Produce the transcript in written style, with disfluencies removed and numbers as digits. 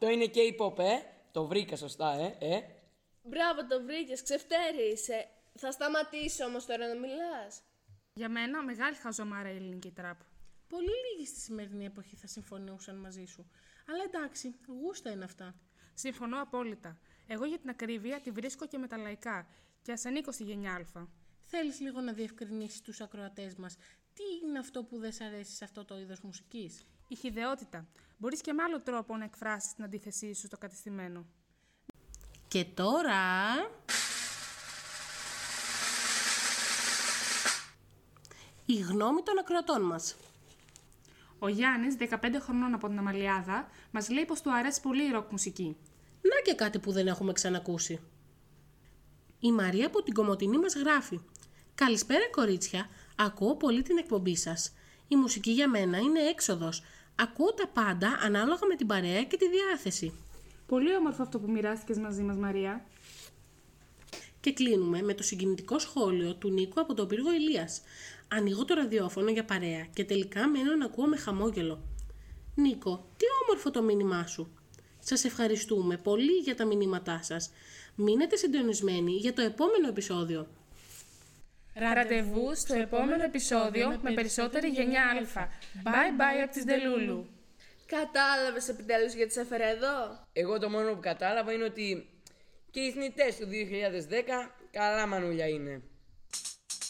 Αυτό είναι K-pop, Το βρήκα σωστά, Μπράβο, το βρήκες, ξεφτέρη είσαι. Θα σταματήσω όμως τώρα να μιλάς. Για μένα, μεγάλη χαζομάρα η ελληνική τραπ. Πολύ λίγοι στη σημερινή εποχή θα συμφωνούσαν μαζί σου. Αλλά εντάξει, γούστα είναι αυτά. Συμφωνώ απόλυτα. Εγώ για την ακρίβεια τη βρίσκω και με τα λαϊκά, και ας ανήκω στη γενιά Α. Θέλεις λίγο να διευκρινίσεις τους ακροατές μας τι είναι αυτό που δεν σ' αρέσει σε αυτό το είδος μουσικής? Η χυδαιότητα. Μπορείς και με άλλο τρόπο να εκφράσεις την αντίθεσή σου στο κατεστημένο. Και τώρα... η γνώμη των ακροατών μας. Ο Γιάννης, 15 χρονών από την Αμαλιάδα, μας λέει πως του αρέσει πολύ η ροκ μουσική. Να και κάτι που δεν έχουμε ξανακούσει. Η Μαρία από την Κομοτηνή μας γράφει: «Καλησπέρα κορίτσια, ακούω πολύ την εκπομπή σας. Η μουσική για μένα είναι έξοδος. Ακούω τα πάντα ανάλογα με την παρέα και τη διάθεση». Πολύ όμορφο αυτό που μοιράστηκες μαζί μας, Μαρία. Και κλείνουμε με το συγκινητικό σχόλιο του Νίκου από τον πύργο Ηλίας. «Ανοίγω το ραδιόφωνο για παρέα και τελικά μένω να ακούω με χαμόγελο». Νίκο, τι όμορφο το μήνυμά σου. Σας ευχαριστούμε πολύ για τα μηνύματά σας. Μείνετε συντονισμένοι για το επόμενο επεισόδιο. Ραντεβού στο επόμενο επεισόδιο με περισσότερη γενιά Α. Bye bye από τις Δελούλου. Κατάλαβες επιτέλους γιατί σε έφερα εδώ? Εγώ το μόνο που κατάλαβα είναι ότι και οι θνητές του 2010 καλά μανούλια είναι.